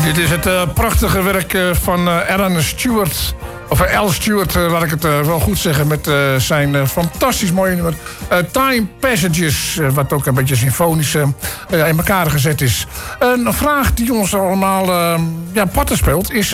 Dit is het prachtige werk van Alan Stewart. Of Al Stewart, laat ik het wel goed zeggen. Met zijn fantastisch mooie nummer. Time Passages. Wat ook een beetje symfonisch in elkaar gezet is. Een vraag die ons allemaal patten speelt. Is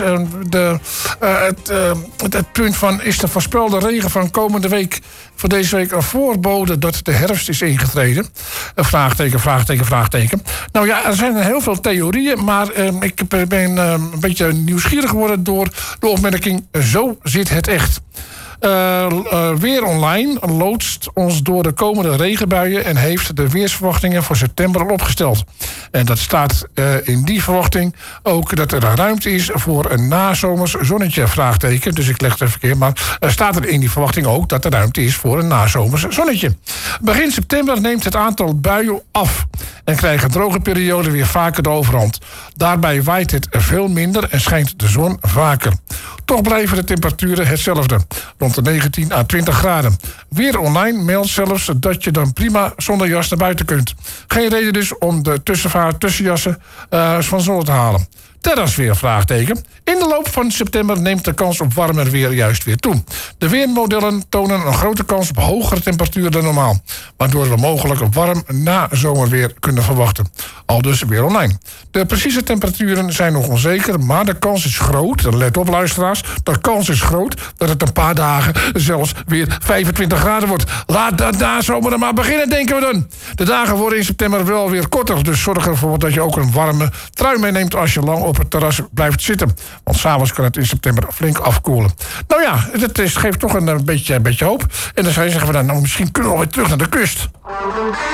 het punt van... Is de voorspelde regen van komende week... voor deze week een voorbode dat de herfst is ingetreden? Vraagteken. Nou ja, er zijn heel veel theorieën. Maar ik ben een beetje nieuwsgierig geworden door de opmerking... Zo zit het echt. Weer Online loodst ons door de komende regenbuien... en heeft de weersverwachtingen voor september al opgesteld. En dat staat in die verwachting ook dat er ruimte is... voor een nazomers zonnetje, vraagteken. Dus ik leg het even verkeerd, maar staat er in die verwachting ook... dat er ruimte is voor een nazomers zonnetje. Begin september neemt het aantal buien af... en krijgen droge perioden weer vaker de overhand. Daarbij waait het veel minder en schijnt de zon vaker. Toch blijven de temperaturen hetzelfde, rond de 19 à 20 graden. Weer Online meldt zelfs dat je dan prima zonder jas naar buiten kunt. Geen reden dus om de tussenjassen van zon te halen. Terrasweer, vraagteken. In de loop van september neemt de kans op warmer weer juist weer toe. De weermodellen tonen een grote kans op hogere temperaturen dan normaal. Waardoor we mogelijk een warm nazomerweer kunnen verwachten. Aldus Weer Online. De precieze temperaturen zijn nog onzeker, maar de kans is groot. Let op, luisteraars. De kans is groot dat het een paar dagen zelfs weer 25 graden wordt. Laat dat nazomer maar beginnen, denken we dan. De dagen worden in september wel weer korter. Dus zorg ervoor dat je ook een warme trui meeneemt als je lang op het terras blijft zitten. Want s'avonds kan het in september flink afkoelen. Nou ja, het geeft toch een beetje hoop. En dan zeggen we dan, nou, misschien kunnen we weer terug naar de kust.